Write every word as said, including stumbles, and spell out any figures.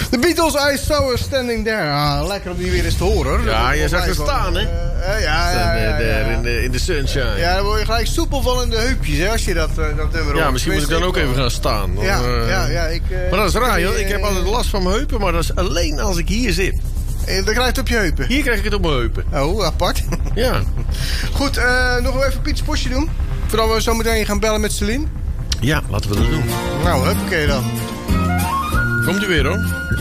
De Beatles, I Saw Her Standing There. Ah, lekker om die weer eens te horen. Ja, je zag er staan, hè? Uh, uh, ja, ja, ja, ja, ja. In de, in de sunshine. Ja, dan word je gelijk soepel van in de heupjes, hè, als je dat, uh, dat nummer hoort. Ja, misschien moet ik dan ook even gaan staan. Dan, ja, uh... ja, ja. Ik, uh, maar dat is raar, joh. Ik heb altijd last van mijn heupen, maar dat is alleen als ik hier zit. En dan krijg je het op je heupen? Hier krijg ik het op mijn heupen. Oh, apart. Ja. Goed, uh, nog even Piet's Postje doen. Voordat we zo meteen gaan bellen met Celine. Ja, laten we dat doen. Nou, huppakee dan. Komt u weer, hoor.